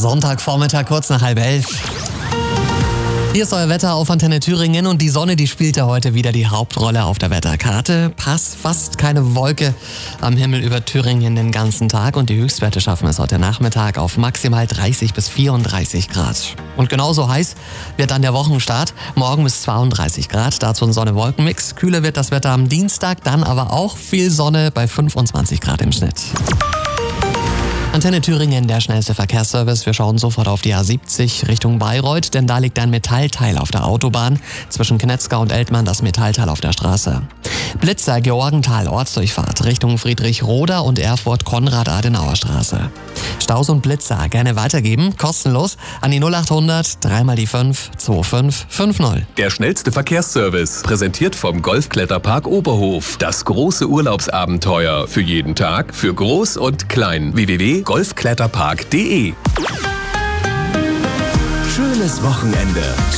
Sonntagvormittag, kurz nach 10:30. Hier ist euer Wetter auf Antenne Thüringen und die Sonne, die spielte heute wieder die Hauptrolle auf der Wetterkarte. Fast keine Wolke am Himmel über Thüringen den ganzen Tag und die Höchstwerte schaffen es heute Nachmittag auf maximal 30 bis 34 Grad. Und genauso heiß wird dann der Wochenstart. Morgen bis 32 Grad, dazu ein Sonne-Wolken-Mix. Kühler wird das Wetter am Dienstag, dann aber auch viel Sonne bei 25 Grad im Schnitt. Antenne Thüringen, der schnellste Verkehrsservice. Wir schauen sofort auf die A70 Richtung Bayreuth, denn da liegt ein Metallteil auf der Autobahn. Zwischen Knetzgau und Eltmann das Metallteil auf der Straße. Blitzer, Georgenthal, Ortsdurchfahrt Richtung Friedrichroda und Erfurt-Konrad-Adenauer-Straße. Staus und Blitzer gerne weitergeben, kostenlos an die 0800 3 die 5 2550. Der schnellste Verkehrsservice, präsentiert vom Golfkletterpark Oberhof. Das große Urlaubsabenteuer für jeden Tag, für Groß und Klein. www.golfkletterpark.de. Schönes Wochenende.